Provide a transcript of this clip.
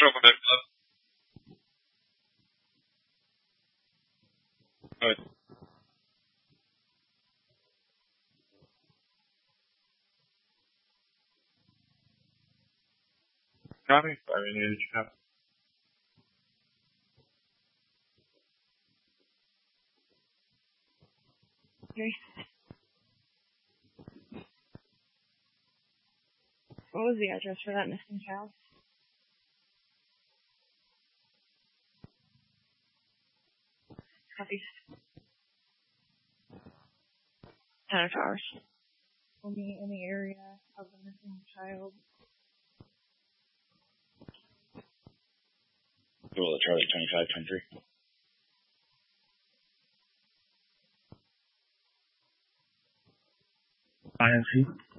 trouble with that. Good. Copy. Fire needed you copy. Okay. What was the address for that missing child? Copy. Tower Towers. Will be in the area of the missing child. Well, Charlie 25, 23. INC.